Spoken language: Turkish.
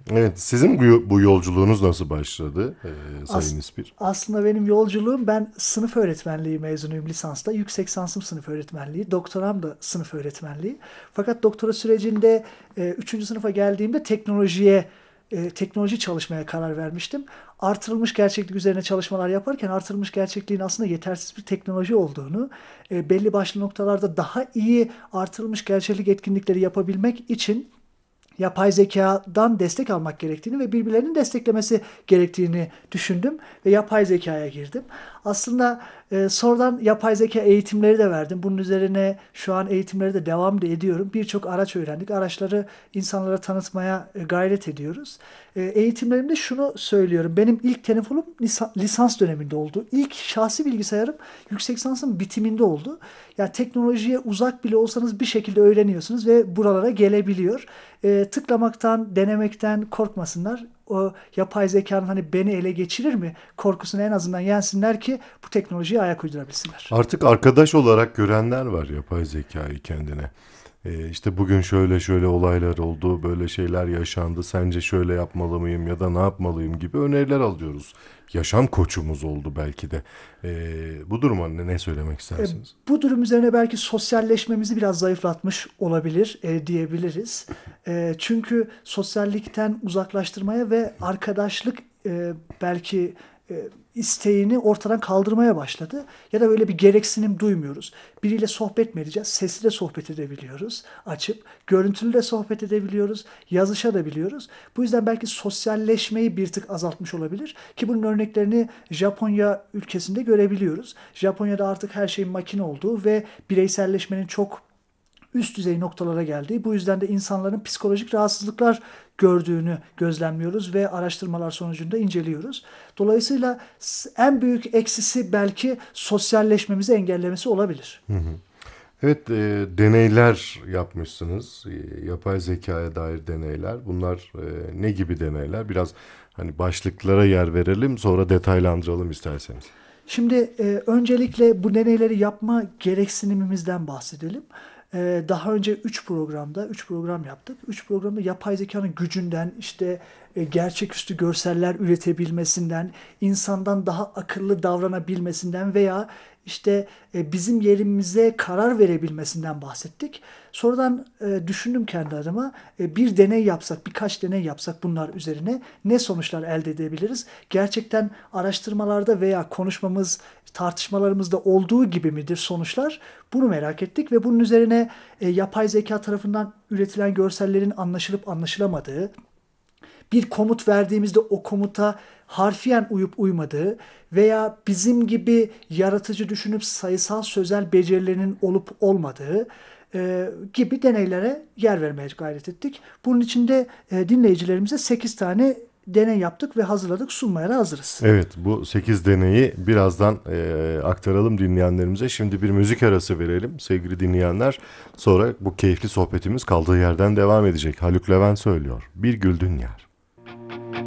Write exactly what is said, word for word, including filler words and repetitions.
Evet, sizin bu, bu yolculuğunuz nasıl başladı e, As Sayın İspir? aslında benim yolculuğum, ben sınıf öğretmenliği mezunuyum lisansta. Yüksek lisansım sınıf öğretmenliği. Doktoram da sınıf öğretmenliği. Fakat doktora sürecinde e, üçüncü sınıfa geldiğimde teknolojiye e, teknoloji çalışmaya karar vermiştim. Artırılmış gerçeklik üzerine çalışmalar yaparken artırılmış gerçekliğin aslında yetersiz bir teknoloji olduğunu, e, belli başlı noktalarda daha iyi artırılmış gerçeklik etkinlikleri yapabilmek için yapay zekadan destek almak gerektiğini ve birbirlerinin desteklemesi gerektiğini düşündüm ve yapay zekaya girdim. Aslında e, sonradan yapay zeka eğitimleri de verdim. Bunun üzerine şu an eğitimleri de devam da ediyorum. Birçok araç öğrendik. Araçları insanlara tanıtmaya e, gayret ediyoruz. E, eğitimlerimde şunu söylüyorum. Benim ilk telefonum lisa- lisans döneminde oldu. İlk şahsi bilgisayarım yüksek lisansın bitiminde oldu. Yani teknolojiye uzak bile olsanız bir şekilde öğreniyorsunuz ve buralara gelebiliyor. E, tıklamaktan, denemekten korkmasınlar. O yapay zekanın hani beni ele geçirir mi korkusunu en azından yensinler ki bu teknolojiye ayak uydurabilsinler. Artık arkadaş olarak görenler var yapay zekayı kendine. E, işte bugün şöyle şöyle olaylar oldu, böyle şeyler yaşandı, sence şöyle yapmalı mıyım ya da ne yapmalıyım gibi öneriler alıyoruz. Yaşam koçumuz oldu belki de. E, bu duruma ne, ne söylemek E, istersiniz? Bu durum üzerine belki sosyalleşmemizi biraz zayıflatmış olabilir e, diyebiliriz. E, çünkü sosyallikten uzaklaştırmaya ve arkadaşlık e, belki e, isteğini ortadan kaldırmaya başladı. Ya da böyle bir gereksinim duymuyoruz. Biriyle sohbet mi edeceğiz? Sesli de sohbet edebiliyoruz açıp. Görüntülü de sohbet edebiliyoruz. Yazışabiliyoruz. Bu yüzden belki sosyalleşmeyi bir tık azaltmış olabilir. Ki bunun örneklerini Japonya ülkesinde görebiliyoruz. Japonya'da artık her şeyin makine olduğu ve bireyselleşmenin çok üst düzey noktalara geldiği, bu yüzden de insanların psikolojik rahatsızlıklar gördüğünü gözlemliyoruz ve araştırmalar sonucunda inceliyoruz. Dolayısıyla en büyük eksisi belki sosyalleşmemizi engellemesi olabilir. Hı hı. Evet, e, deneyler yapmışsınız. E, yapay zekaya dair deneyler. Bunlar e, ne gibi deneyler? Biraz hani başlıklara yer verelim, sonra detaylandıralım isterseniz. Şimdi e, öncelikle bu deneyleri yapma gereksinimimizden bahsedelim. E, daha önce üç programda, üç program yaptık. üç programda yapay zekanın gücünden, işte e, gerçeküstü görseller üretebilmesinden, insandan daha akıllı davranabilmesinden veya işte e, bizim yerimize karar verebilmesinden bahsettik. Sonradan e, düşündüm kendi adıma, e, bir deney yapsak, birkaç deney yapsak bunlar üzerine ne sonuçlar elde edebiliriz? Gerçekten araştırmalarda veya konuşmamız, tartışmalarımızda olduğu gibi midir sonuçlar? Bunu merak ettik ve bunun üzerine e, yapay zeka tarafından üretilen görsellerin anlaşılıp anlaşılamadığı, bir komut verdiğimizde o komuta harfiyen uyup uymadığı veya bizim gibi yaratıcı düşünüp sayısal sözel becerilerinin olup olmadığı e, gibi deneylere yer vermeye gayret ettik. Bunun için de e, dinleyicilerimize sekiz tane deney yaptık ve hazırladık, sunmaya da hazırız. Evet, bu sekiz deneyi birazdan e, aktaralım dinleyenlerimize. Şimdi bir müzik arası verelim sevgili dinleyenler. Sonra bu keyifli sohbetimiz kaldığı yerden devam edecek. Haluk Levent söylüyor. Bir güldün yer.